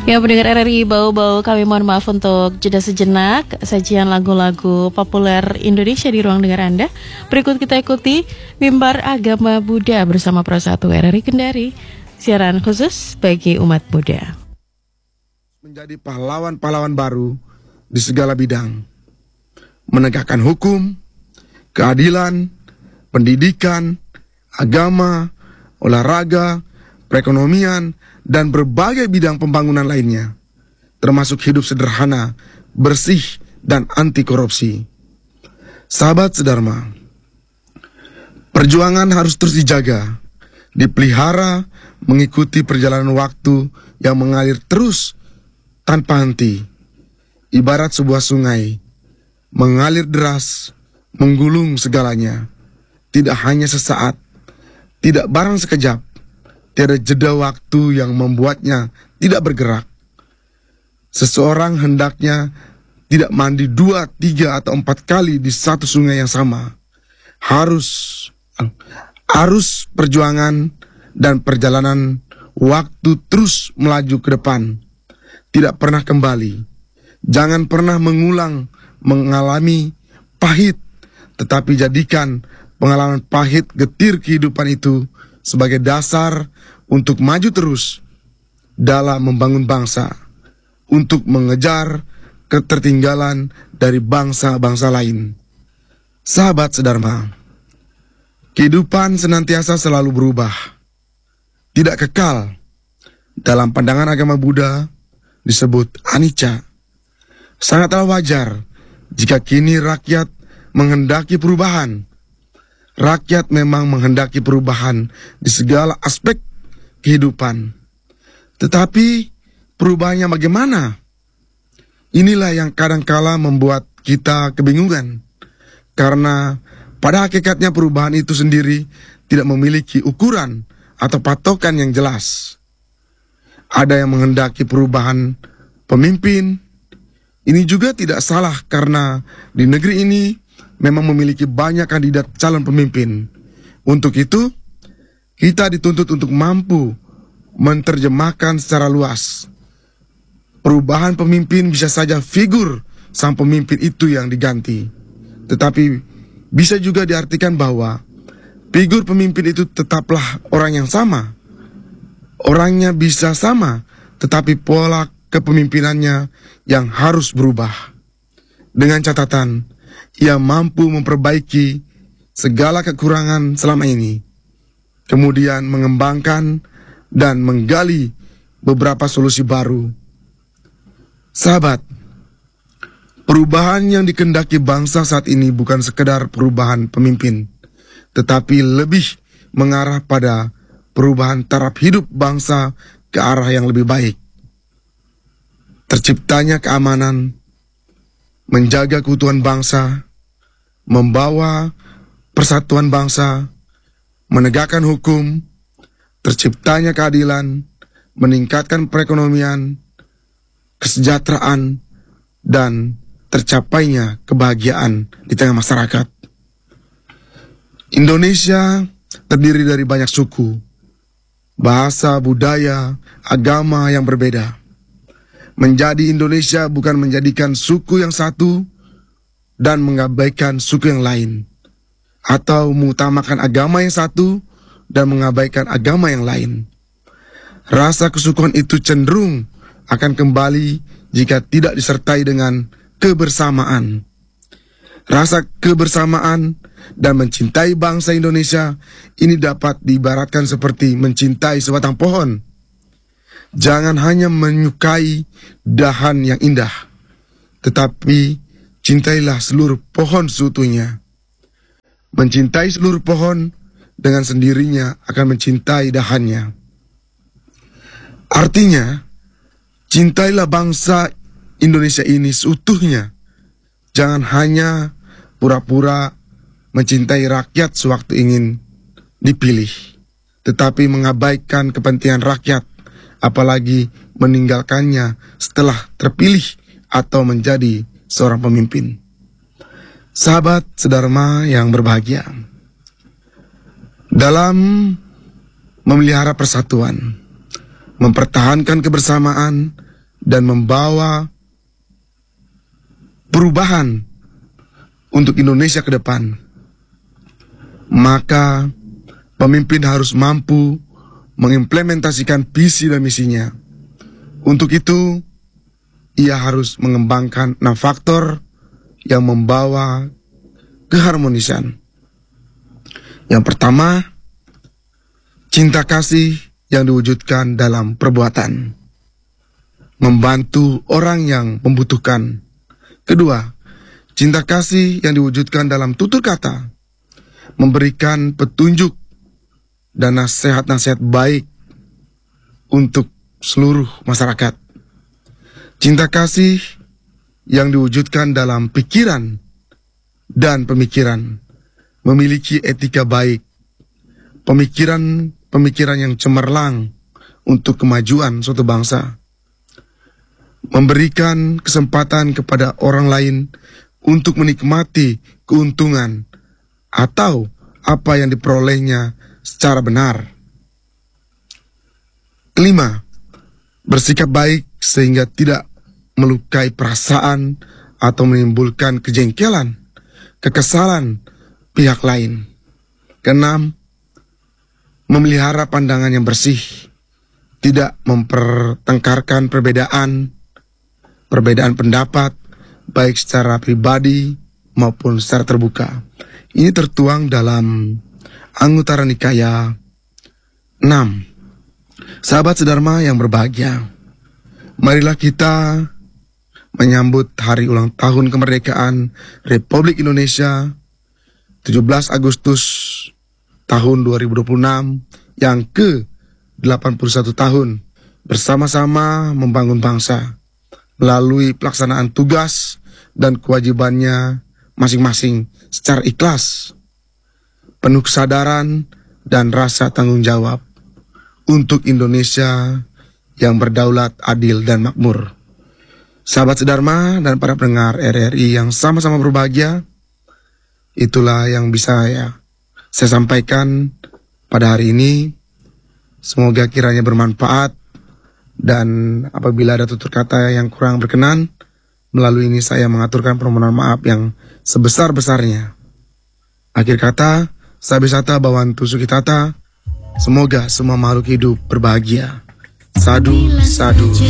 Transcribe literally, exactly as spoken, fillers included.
Ya, pendengar R R I Bau-Bau, kami mohon maaf untuk jeda sejenak sajian lagu-lagu populer Indonesia di ruang dengar Anda. Berikut kita ikuti Mimbar Agama Buddha bersama Pro satu R R I Kendari, siaran khusus bagi umat Buddha. Menjadi pahlawan-pahlawan baru di segala bidang, menegakkan hukum, keadilan, pendidikan, agama, olahraga, perekonomian, dan berbagai bidang pembangunan lainnya, termasuk hidup sederhana, bersih, dan anti korupsi. Sahabat sedharma, perjuangan harus terus dijaga, dipelihara, mengikuti perjalanan waktu yang mengalir terus tanpa henti, ibarat sebuah sungai, mengalir deras, menggulung segalanya, tidak hanya sesaat, tidak barang sekejap, tiada jeda waktu yang membuatnya tidak bergerak. Seseorang hendaknya tidak mandi dua, tiga, atau empat kali di satu sungai yang sama. Harus, arus perjuangan dan perjalanan waktu terus melaju ke depan, tidak pernah kembali. Jangan pernah mengulang mengalami pahit, tetapi jadikan pengalaman pahit getir kehidupan itu sebagai dasar untuk maju terus dalam membangun bangsa, untuk mengejar ketertinggalan dari bangsa-bangsa lain. Sahabat sedharma, kehidupan senantiasa selalu berubah, tidak kekal. Dalam pandangan agama Buddha disebut anicca. Sangatlah wajar jika kini rakyat menghendaki perubahan. Rakyat memang menghendaki perubahan di segala aspek kehidupan. Tetapi perubahannya bagaimana? Inilah yang kadangkala membuat kita kebingungan. Karena pada hakikatnya perubahan itu sendiri tidak memiliki ukuran atau patokan yang jelas. Ada yang menghendaki perubahan pemimpin. Ini juga tidak salah karena di negeri ini memang memiliki banyak kandidat calon pemimpin. Untuk itu, kita dituntut untuk mampu menerjemahkan secara luas. Perubahan pemimpin bisa saja figur sang pemimpin itu yang diganti. Tetapi bisa juga diartikan bahwa figur pemimpin itu tetaplah orang yang sama. Orangnya bisa sama, tetapi pola kepemimpinannya yang harus berubah. Dengan catatan, ia mampu memperbaiki segala kekurangan selama ini, kemudian mengembangkan dan menggali beberapa solusi baru. Sahabat, perubahan yang dikehendaki bangsa saat ini bukan sekedar perubahan pemimpin, tetapi lebih mengarah pada perubahan taraf hidup bangsa ke arah yang lebih baik. Terciptanya keamanan, menjaga keutuhan bangsa, membawa persatuan bangsa, menegakkan hukum, terciptanya keadilan, meningkatkan perekonomian, kesejahteraan, dan tercapainya kebahagiaan di tengah masyarakat. Indonesia terdiri dari banyak suku, bahasa, budaya, agama yang berbeda. Menjadi Indonesia bukan menjadikan suku yang satu dan mengabaikan suku yang lain, atau mengutamakan agama yang satu dan mengabaikan agama yang lain. Rasa kesukuan itu cenderung akan kembali jika tidak disertai dengan kebersamaan. Rasa kebersamaan dan mencintai bangsa Indonesia ini dapat diibaratkan seperti mencintai sebatang pohon. Jangan hanya menyukai dahan yang indah, tetapi cintailah seluruh pohon seutuhnya. Mencintai seluruh pohon dengan sendirinya akan mencintai dahannya. Artinya, cintailah bangsa Indonesia ini seutuhnya. Jangan hanya pura-pura mencintai rakyat sewaktu ingin dipilih, tetapi mengabaikan kepentingan rakyat, apalagi meninggalkannya setelah terpilih atau menjadi seorang pemimpin. Sahabat sedharma yang berbahagia, dalam memelihara persatuan, mempertahankan kebersamaan, dan membawa perubahan untuk Indonesia ke depan, maka pemimpin harus mampu mengimplementasikan visi dan misinya. Untuk itu, ia harus mengembangkan enam faktor yang membawa keharmonisan. Yang pertama, cinta kasih yang diwujudkan dalam perbuatan, membantu orang yang membutuhkan. Kedua, cinta kasih yang diwujudkan dalam tutur kata, memberikan petunjuk dan nasihat-nasihat baik untuk seluruh masyarakat. Cinta kasih yang diwujudkan dalam pikiran dan pemikiran, memiliki etika baik, pemikiran-pemikiran yang cemerlang untuk kemajuan suatu bangsa, memberikan kesempatan kepada orang lain untuk menikmati keuntungan atau apa yang diperolehnya secara benar. Kelima, bersikap baik sehingga tidak melukai perasaan atau menimbulkan kejengkelan, kekesalan pihak lain. Keenam, memelihara pandangan yang bersih, tidak mempertengkarkan perbedaan, perbedaan pendapat, baik secara pribadi maupun secara terbuka. Ini tertuang dalam Anguttara Nikaya enam. Sahabat sedharma yang berbahagia, marilah kita menyambut hari ulang tahun kemerdekaan Republik Indonesia tujuh belas Agustus tahun dua ribu dua puluh enam yang ke delapan puluh satu tahun, bersama-sama membangun bangsa melalui pelaksanaan tugas dan kewajibannya masing-masing secara ikhlas, penuh kesadaran dan rasa tanggung jawab untuk Indonesia yang berdaulat, adil, dan makmur. Sahabat sedharma dan para pendengar R R I yang sama-sama berbahagia, itulah yang bisa ya saya sampaikan pada hari ini. Semoga kiranya bermanfaat, dan apabila ada tutur kata yang kurang berkenan, melalui ini saya mengaturkan permohonan maaf yang sebesar-besarnya. Akhir kata, Sabisata Bawantu Sukitata, semoga semua makhluk hidup berbahagia. Sadu, sadu,